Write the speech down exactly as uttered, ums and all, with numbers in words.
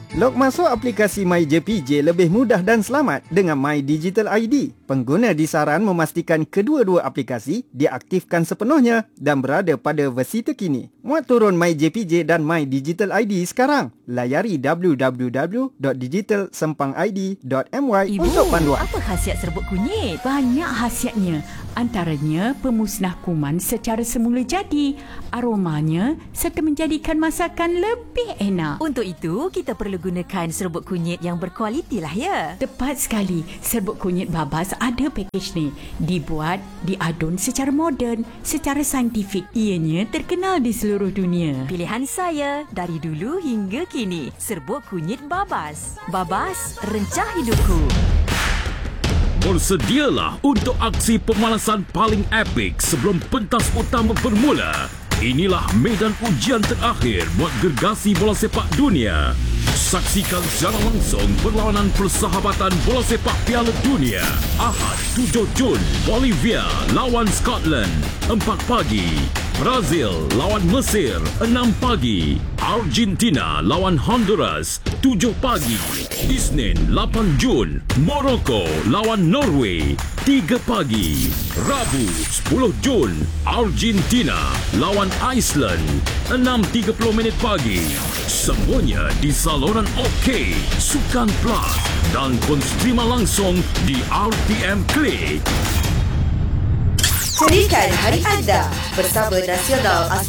Log masuk aplikasi MyJPJ lebih mudah dan selamat dengan My Digital I D. Pengguna disaran memastikan kedua-dua aplikasi diaktifkan sepenuhnya dan berada pada versi terkini. Muat turun MyJPJ dan My Digital I D sekarang. Layari w w w dot digital sempang i d dot m y Ibu, untuk panduan. apa khasiat serbuk kunyit? Banyak khasiatnya. Antaranya pemusnah kuman secara semula jadi. Aromanya serta menjadikan masakan lebih enak. Untuk itu, kita perlu gunakan serbuk kunyit yang berkualiti lah ya. Tepat sekali. Serbuk kunyit Babas ada pakej ni. Dibuat, diadun secara moden, secara saintifik. Ianya terkenal di seluruh dunia. Pilihan saya dari dulu hingga kini. Serbuk kunyit Babas. Babas, rencah hidupku. Bersedialah untuk aksi pemanasan paling epik sebelum pentas utama bermula. Inilah medan ujian terakhir buat gergasi bola sepak dunia. Saksikan secara langsung perlawanan persahabatan bola sepak Piala Dunia. Ahad tujuh Jun, Bolivia lawan Scotland, empat pagi. Brazil lawan Mesir, enam pagi. Argentina lawan Honduras, tujuh pagi. Isnin, lapan Jun, Morocco lawan Norway, tiga pagi. Rabu, sepuluh Jun, Argentina lawan Iceland, enam tiga puluh minit pagi. Semuanya di saluran OK, Sukan Plus dan konstrima langsung di R T M Klik. Cerikan hari anda bersama Nasional Asal